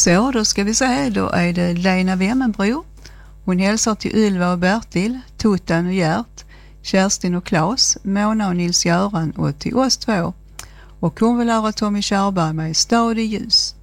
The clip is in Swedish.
Så, då ska vi se, då är det Lena Wemmenbro. Hon hälsar till Ylva och Bertil, Tuttan och Gert, Kerstin och Claes, Mona och Nils-Göran och till oss två. Och hon vill höra Tommy Körberg med Stad i ljus.